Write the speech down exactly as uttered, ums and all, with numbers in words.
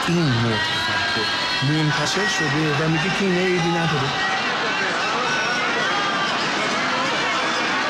این معتقد منتشر شده و میگه که اینا ایدی نداره.